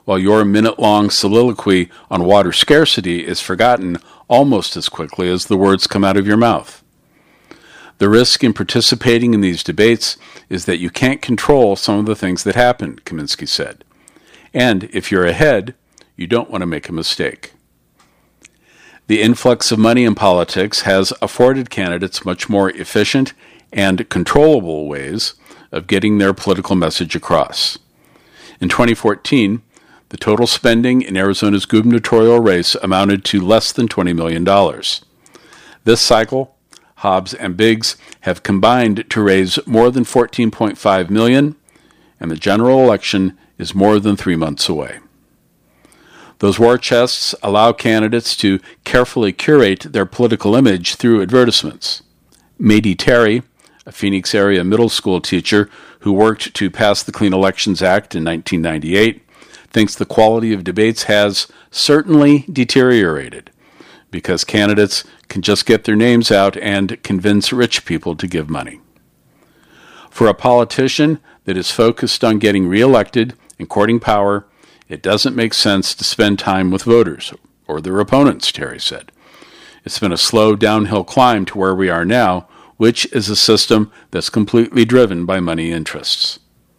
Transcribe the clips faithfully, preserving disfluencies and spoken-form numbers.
while your minute-long soliloquy on water scarcity is forgotten almost as quickly as the words come out of your mouth. The risk in participating in these debates is that you can't control some of the things that happen, Kaminsky said. And if you're ahead, you don't want to make a mistake. The influx of money in politics has afforded candidates much more efficient and controllable ways of getting their political message across. In twenty fourteen, the total spending in Arizona's gubernatorial race amounted to less than twenty million dollars. This cycle, Hobbs and Biggs have combined to raise more than fourteen point five million dollars, and the general election is more than three months away. Those war chests allow candidates to carefully curate their political image through advertisements. Mady Terry, a Phoenix area middle school teacher who worked to pass the Clean Elections Act in nineteen ninety-eight, thinks the quality of debates has certainly deteriorated because candidates can just get their names out and convince rich people to give money. For a politician that is focused on getting reelected and courting power, it doesn't make sense to spend time with voters or their opponents, Terry said. It's been a slow downhill climb to where we are now, which is a system that's completely driven by money interests.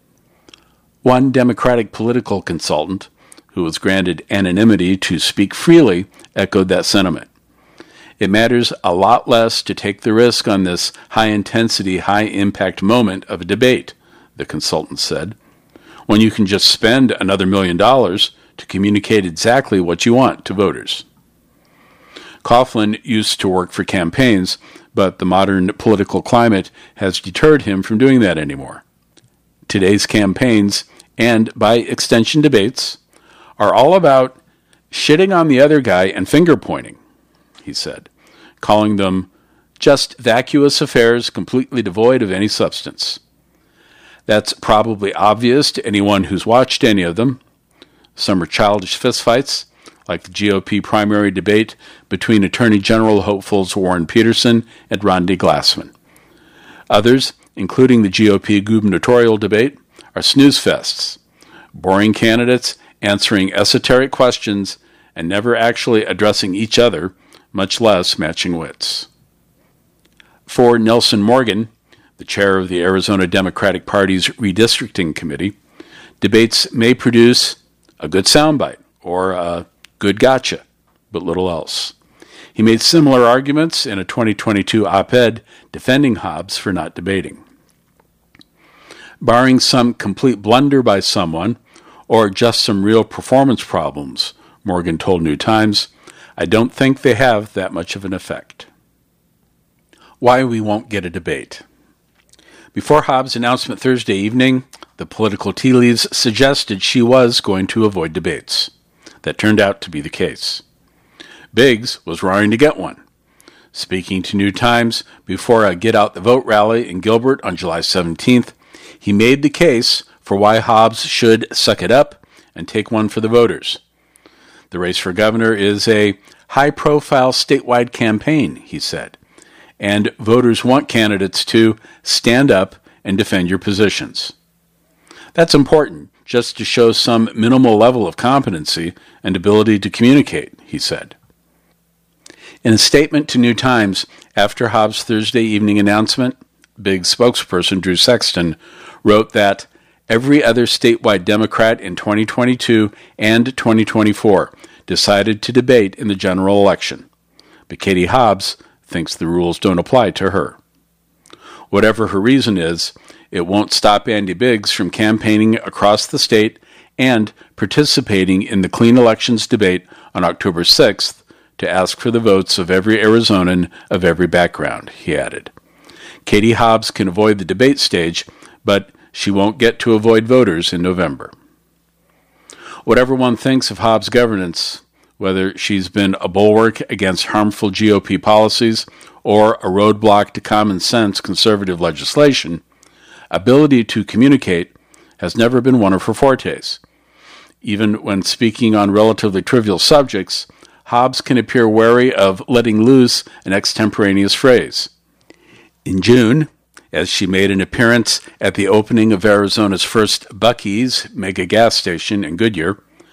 One Democratic political consultant, who was granted anonymity to speak freely, echoed that sentiment. It matters a lot less to take the risk on this high-intensity, high-impact moment of a debate, the consultant said, when you can just spend another million dollars to communicate exactly what you want to voters. Coughlin used to work for campaigns, but the modern political climate has deterred him from doing that anymore. Today's campaigns, and by extension debates, are all about shitting on the other guy and finger-pointing, he said, calling them just vacuous affairs completely devoid of any substance. That's probably obvious to anyone who's watched any of them. Some are childish fistfights, like the G O P primary debate between Attorney General hopefuls Warren Peterson and Rondi Glassman. Others, including the G O P gubernatorial debate, are snooze fests, boring candidates answering esoteric questions and never actually addressing each other, much less matching wits. For Nelson Morgan, the chair of the Arizona Democratic Party's redistricting committee, debates may produce a good soundbite or a good gotcha, but little else. He made similar arguments in a twenty twenty-two op-ed defending Hobbs for not debating. Barring some complete blunder by someone or just some real performance problems, Morgan told New Times, I don't think they have that much of an effect. Why we won't get a debate. Before Hobbs' announcement Thursday evening, the political tea leaves suggested she was going to avoid debates. That turned out to be the case. Biggs was raring to get one. Speaking to New Times before a Get Out the Vote rally in Gilbert on July seventeenth, he made the case for why Hobbs should suck it up and take one for the voters. The race for governor is a high-profile statewide campaign, he said, and voters want candidates to stand up and defend your positions. That's important, just to show some minimal level of competency and ability to communicate, he said. In a statement to New Times after Hobbs' Thursday evening announcement, Biggs spokesperson Drew Sexton wrote that every other statewide Democrat in twenty twenty-two and twenty twenty-four decided to debate in the general election, but Katie Hobbs thinks the rules don't apply to her. Whatever her reason is, it won't stop Andy Biggs from campaigning across the state and participating in the Clean Elections debate on October sixth to ask for the votes of every Arizonan of every background, he added. Katie Hobbs can avoid the debate stage, but she won't get to avoid voters in November. Whatever one thinks of Hobbs' governance, whether she's been a bulwark against harmful G O P policies or a roadblock to common sense conservative legislation, ability to communicate has never been one of her fortes. Even when speaking on relatively trivial subjects, Hobbs can appear wary of letting loose an extemporaneous phrase. In June, as she made an appearance at the opening of Arizona's first Buc-ee's mega gas station in Goodyear,